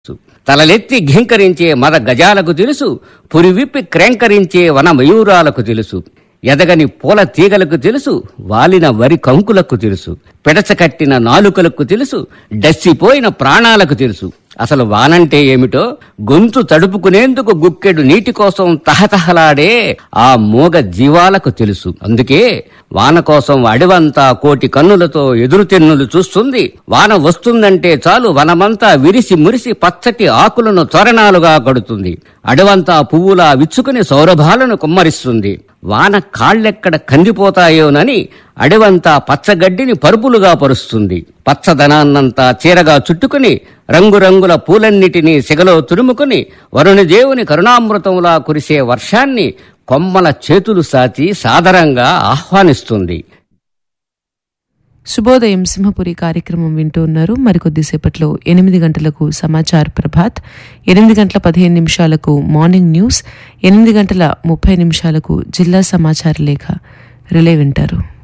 తలలెత్తి ఘింకరించే మద గజాలకు తెలుసు, పురివిప్పి క్రేంకరించే వన మయూరాలకు తెలుసు, ఎదగని పూల తీగలకు తెలుసు, వాలిన వరి కంకులకు తెలుసు, పిడచకట్టిన నాలుకలకు తెలుసు, డస్సిపోయిన ప్రాణాలకు తెలుసు. అసలు వానంటే ఏమిటో గొంతు తడుపుకునేందుకు గుక్కెడు నీటి కోసం తహతహలాడే ఆ మూగ జీవాలకు తెలుసు. అందుకే వాన కోసం అడవంతా కోటి కన్నులతో ఎదురుతెన్నులు చూస్తుంది. వాన వస్తుందంటే చాలు వనమంతా విరిసి మురిసి పచ్చటి ఆకులను తోరణాలుగా కడుతుంది. అడవంతా పువ్వులా విచ్చుకుని సౌరభాలను కుమ్మరిస్తుంది. వాన కాళ్ళెక్కడ కందిపోతాయోనని అడవంతా పచ్చగడ్డిని పరుపులుగా పరుస్తుంది. పచ్చదనాన్నంతా చీరగా చుట్టుకుని రంగురంగుల పూలన్నిటినీ సిగలో తురుముకుని వరుణదేవుని కరుణామృతంలా కురిసే వర్షాన్ని కొమ్మల చేతులు సాచి సాదరంగా ఆహ్వానిస్తుంది. శుభోదయం సింహపురి కార్యక్రమం వింటూ ఉన్నారు. మరికొద్దిసేపట్లో 8 గంటలకు సమాచార్ ప్రభాత్, 8 గంటల 15 నిమిషాలకు మార్నింగ్ న్యూస్, 8 గంటల 30 నిమిషాలకు జిల్లా సమాచార లేఖ రిలే వింటారు.